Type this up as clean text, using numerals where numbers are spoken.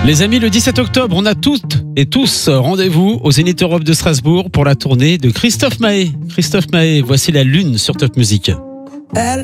Les amis, le 17 octobre, on a toutes et tous rendez-vous au Zénith Europe de Strasbourg pour la tournée de Christophe Maé. Christophe Maé, voici la lune sur Top Music. Elle